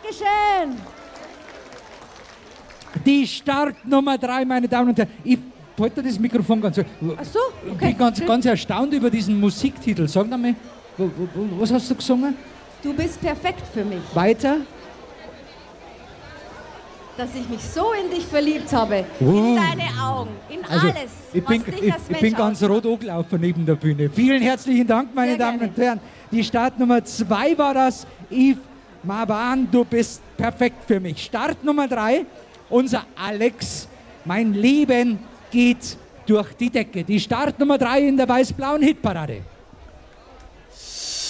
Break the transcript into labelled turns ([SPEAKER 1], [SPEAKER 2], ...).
[SPEAKER 1] Dankeschön.
[SPEAKER 2] Die Startnummer 3, meine Damen und Herren. Ich halte das Mikrofon ganz so.
[SPEAKER 1] Ach so, okay.
[SPEAKER 2] Ich bin ganz erstaunt über diesen Musiktitel. Sag noch mal, was hast du gesungen?
[SPEAKER 1] Du bist perfekt für mich.
[SPEAKER 2] Weiter?
[SPEAKER 1] Dass ich mich so in dich verliebt habe. In deine Augen, in
[SPEAKER 2] Also,
[SPEAKER 1] alles,
[SPEAKER 2] ich
[SPEAKER 1] was dich als
[SPEAKER 2] ich
[SPEAKER 1] Mensch
[SPEAKER 2] bin ganz rot angelaufen neben der Bühne. Vielen herzlichen Dank, meine
[SPEAKER 1] Sehr
[SPEAKER 2] Damen
[SPEAKER 1] gerne.
[SPEAKER 2] und Herren. Die Startnummer 2 war das. Yves Marban, du bist perfekt für mich. Startnummer 3, unser Alex. Mein Leben geht durch die Decke. Die Startnummer 3 in der weiß-blauen Hitparade.